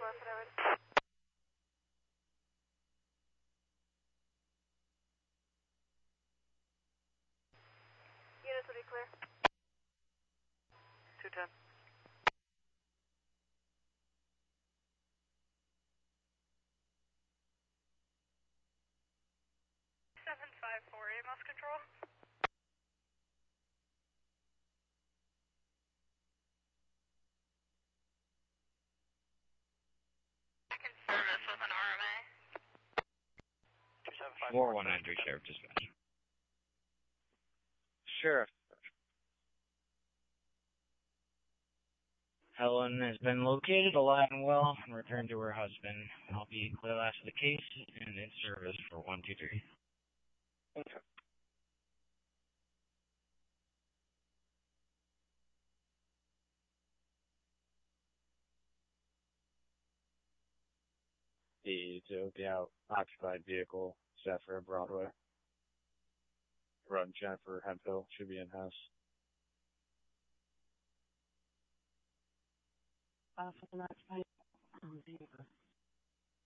Units will be clear. 210. 754, AMOS control. Back in service with an RMA. 2754. 4193 Sheriff Dispatch. Sheriff. Helen has been located alive and well and returned to her husband. I'll be clear last of the case and in service for 123. Okay. The occupied vehicle, Zephyr Broadway. Run Jennifer Hemphill should be in house. From occupied vehicle.